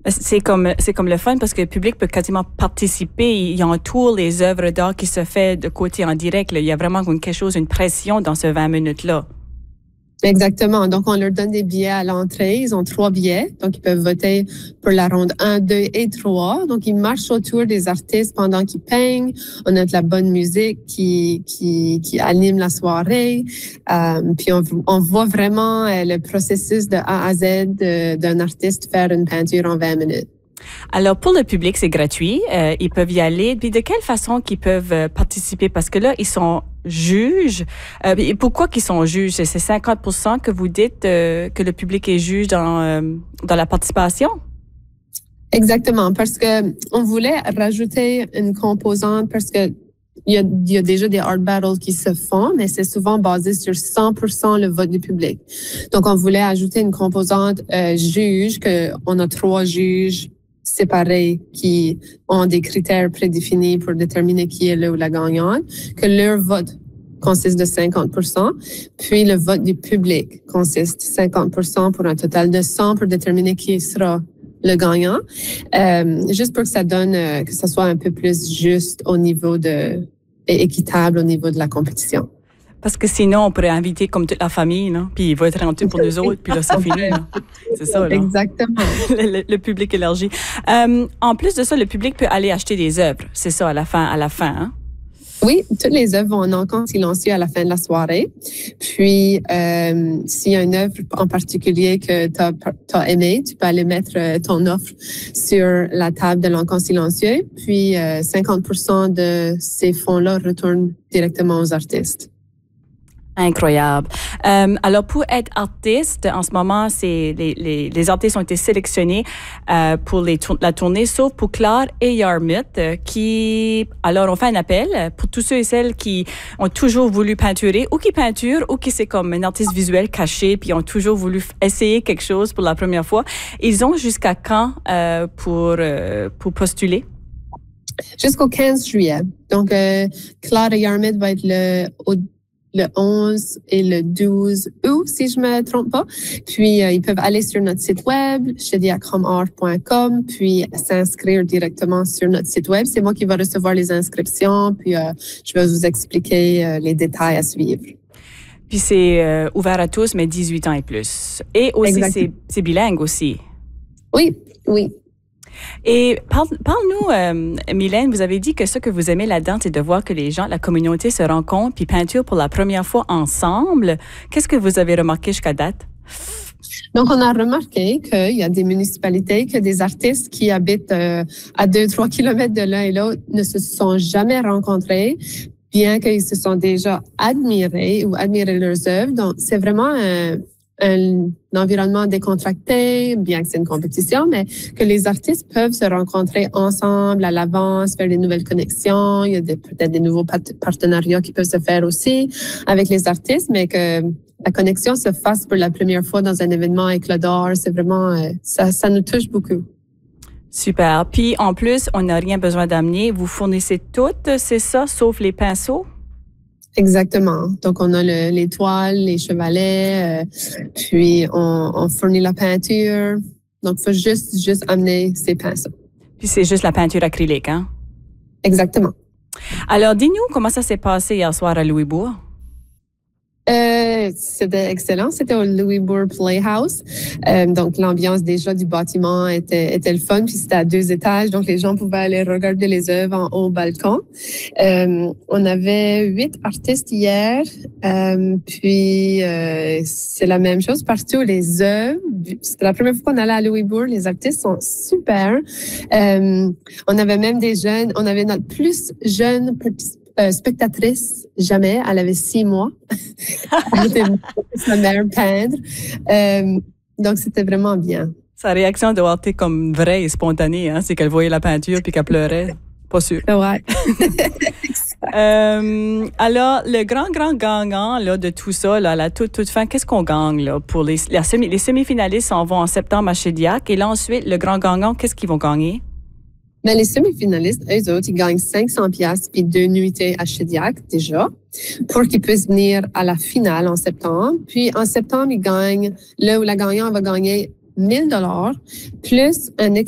C'est comme le fun parce que le public peut quasiment participer. Il entoure les œuvres d'art qui se fait de côté en direct. Là. Il y a vraiment quelque chose, une pression dans ce 20 minutes-là. Exactement. Donc, on leur donne des billets à l'entrée. Ils ont 3 billets. Donc, ils peuvent voter pour la ronde 1, 2 et 3. Donc, ils marchent autour des artistes pendant qu'ils peignent. On a de la bonne musique qui anime la soirée. Puis, on voit vraiment le processus de A à Z d'un artiste faire une peinture en 20 minutes. Alors, pour le public, c'est gratuit. Ils peuvent y aller. Puis, de quelle façon qu'ils peuvent participer? Parce que là, ils sont juges. Et pourquoi qu'ils sont juges? C'est 50% que vous dites que le public est juge dans la participation? Exactement. Parce que on voulait rajouter une composante parce que il y a déjà des art battles qui se font, mais c'est souvent basé sur 100% le vote du public. Donc, on voulait ajouter une composante juge, que on a 3 juges séparés qui ont des critères prédéfinis pour déterminer qui est le ou la gagnante, que leur vote consiste de 50%, puis le vote du public consiste de 50% pour un total de 100 pour déterminer qui sera le gagnant, juste pour que ça donne, que ça soit un peu plus juste au niveau et équitable au niveau de la compétition. Parce que sinon, on pourrait inviter comme toute la famille, non? Puis il va être rentré pour nous autres, puis là, c'est fini. Là. C'est ça, là. Exactement. Le public élargi. En plus de ça, le public peut aller acheter des œuvres. C'est ça, à la fin, hein? Oui, toutes les œuvres vont en encombre silencieux à la fin de la soirée. Puis, s'il y a une œuvre en particulier que t'as aimé, tu peux aller mettre ton offre sur la table de l'encombre silencieux. Puis, 50% de ces fonds-là retournent directement aux artistes. Incroyable. Alors, pour être artiste, en ce moment, c'est les artistes ont été sélectionnés pour la tournée, sauf pour Claire et Yarmouth, alors, on fait un appel pour tous ceux et celles qui ont toujours voulu peinturer, ou qui peinturent, ou qui c'est comme un artiste visuel caché, puis ont toujours voulu essayer quelque chose pour la première fois. Ils ont jusqu'à quand pour postuler? Jusqu'au 15 juillet. Donc, Claire et Yarmouth va être le 11 et le 12 août, si je me trompe pas. Puis, ils peuvent aller sur notre site web, chediacromart.com, puis s'inscrire directement sur notre site web. C'est moi qui vais recevoir les inscriptions, puis je vais vous expliquer les détails à suivre. Puis, c'est ouvert à tous, mais 18 ans et plus. Et aussi, c'est bilingue aussi. Oui, oui. Et parle-nous, Mylène, vous avez dit que ce que vous aimez là-dedans, c'est de voir que les gens, la communauté se rencontrent puis peinturent pour la première fois ensemble. Qu'est-ce que vous avez remarqué jusqu'à date? Donc, on a remarqué qu'il y a des municipalités, que des artistes qui habitent à 2-3 kilomètres de l'un et l'autre ne se sont jamais rencontrés, bien qu'ils se sont déjà admirés ou admiré leurs œuvres. Donc, c'est vraiment un environnement décontracté, bien que c'est une compétition, mais que les artistes peuvent se rencontrer ensemble à l'avance, faire des nouvelles connexions. Il y a peut-être des nouveaux partenariats qui peuvent se faire aussi avec les artistes, mais que la connexion se fasse pour la première fois dans un événement avec le d'art. C'est vraiment, ça nous touche beaucoup. Super. Puis, en plus, on n'a rien besoin d'amener. Vous fournissez tout, c'est ça, sauf les pinceaux? Exactement. Donc, on a les toiles, les chevalets, puis on fournit la peinture. Donc, il faut juste amener ses pinceaux. Puis, c'est juste la peinture acrylique, hein? Exactement. Alors, dis-nous comment ça s'est passé hier soir à Louisbourg? C'était excellent. C'était au Louisbourg Playhouse. Donc, l'ambiance déjà du bâtiment était le fun. Puis, c'était à 2 étages. Donc, les gens pouvaient aller regarder les œuvres en haut au balcon. On avait 8 artistes hier. Puis, c'est la même chose partout. Les œuvres, c'était la première fois qu'on allait à Louisbourg. Les artistes sont super. On avait même des jeunes. On avait notre plus jeune spectatrice jamais. Elle avait 6 mois. Elle était sa mère peindre. Donc, c'était vraiment bien. Sa réaction doit être comme vraie et spontanée, hein? C'est qu'elle voyait la peinture puis qu'elle pleurait. Pas sûr. Ouais. Alors, le grand gagnant là, de tout ça, là, à la toute fin, qu'est-ce qu'on gagne là, pour les semi-finalistes s'en vont en septembre à Shediac. Et là, ensuite, le grand gagnant, qu'est-ce qu'ils vont gagner? Mais les semi-finalistes, eux autres, ils gagnent 500$ puis 2 nuitées à Shediac déjà pour qu'ils puissent venir à la finale en septembre. Puis en septembre, ils gagnent, là où la gagnante va gagner $1000 plus un